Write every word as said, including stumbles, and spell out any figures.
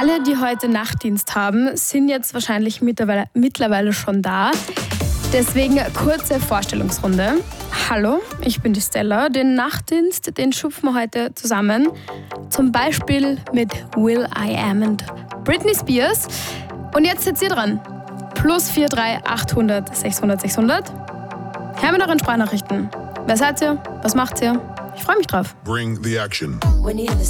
Alle, die heute Nachtdienst haben, sind jetzt wahrscheinlich mittlerweile, mittlerweile schon da. Deswegen kurze Vorstellungsrunde. Hallo, ich bin die Stella. Den Nachtdienst, den schupfen wir heute zusammen. Zum Beispiel mit Will I Am und Britney Spears. Und jetzt seid ihr dran. Plus vier drei achthundert sechshundert sechshundert. Hören wir noch in Sprachnachrichten. Wer seid ihr? Was macht ihr? Ich freue mich drauf. Bring the action. When you hear the